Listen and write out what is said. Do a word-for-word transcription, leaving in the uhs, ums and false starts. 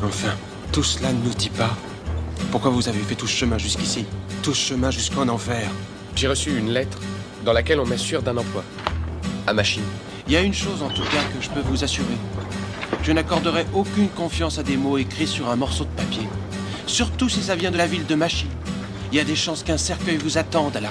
Enfin, tout cela ne nous dit pas. Pourquoi vous avez fait tout ce chemin jusqu'ici? Tout ce chemin jusqu'en enfer? J'ai reçu une lettre dans laquelle on m'assure d'un emploi. À machine. Il y a une chose en tout cas que je peux vous assurer. Je n'accorderai aucune confiance à des mots écrits sur un morceau de papier. Surtout si ça vient de la ville de Machine. Il y a des chances qu'un cercueil vous attende à la